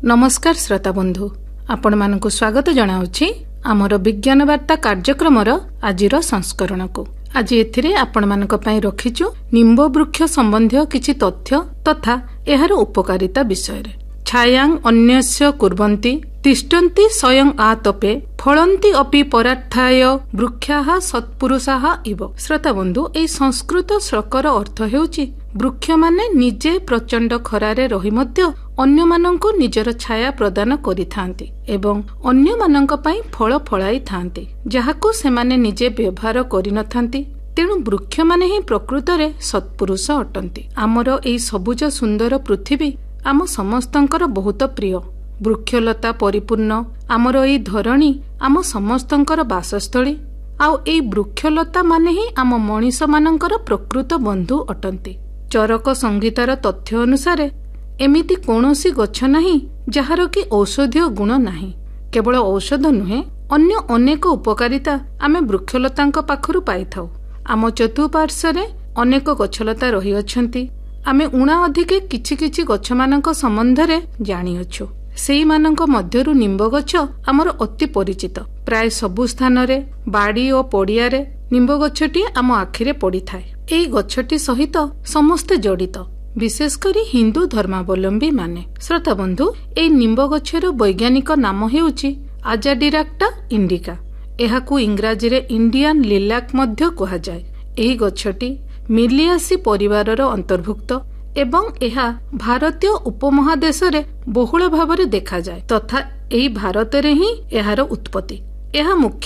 नमस्कार श्रोता बंधु आपण मानक स्वागत जनाऊँगी आमर विज्ञान वार्ता कार्यक्रमर आजिर संस्करण को। आज एथिरे आपण मानक पई रखिछु निम्ब वृक्ष संबंधी किछि तथ्य तथा एहार उपकारिता विषय रे। छायांग अन्यस्य कुर्वन्ति तिष्ठन्ति स्वयं आतपे फलन्ति अपि परार्थाय वृक्षाः सत्पुरुषाः इव। श्रोता बंधु एई संस्कृत श्लोकर अर्थ हेउछि वृक्ष माने निजे प्रचंड खरारे रही मध्य अन्य मानंकु निजर छाया प्रदान करिथांती एवं अन्य मानंक पई फल फळाई थांती जाहाकु सेमाने निजे व्यवहार करिनथांती। तेणु वृक्ष माने ही प्रकृत रे सत्पुरुष अटंती। आमर एई सबुज सुंदर पृथ्वी आम समस्तंकर बहुत प्रिय। वृक्षलता परिपूर्ण आमर एई धरणी आम समस्तंकर बासस्थली। आउ एई वृक्षलता माने ही आम मनीष मानंकर प्रकृत बंधु अटंती। चरक संगीतार तथ्य अनुसार एमिति कौनसी गछ नाही जहार कि औषधीय गुण नाही। केवल औषध नुहे अन्य अनेक उपकारिता आमे वृक्षलतांक पाखरु पाइथाउ। आम चतुर्पार्श्वरे अनेक गछलता रही अछंती। आमे उणा अधिके किछि किछि गछ मानक संबंधरे जानिअछु। सेई मानक मध्यरु निम्ब गछ आमर अति परिचित। प्राय सबु स्थान रे बाड़ी और पड़िया रे निम्ब गछटी आम आखिरे पड़िथाए। एई गछटी सहित समस्ते जड़ित, विशेष करी हिंदू धर्मावलंबी माने। श्रोता बंधु एई निम्ब गछर वैज्ञानिक नाम हेउछि आजाडिराक्टा इंडिका। एहाकु इंग्राजी रे इंडियन लिलाक मध्य कहा जाय। एही गछटी मिलियासी परिवारर अंतर्भुक्त एवं एहा भारतीय उपमहादेश रे बहुल भाव देखा जाए तथा एही भारत रे ही एहार उत्पत्ति। एहा मुख्य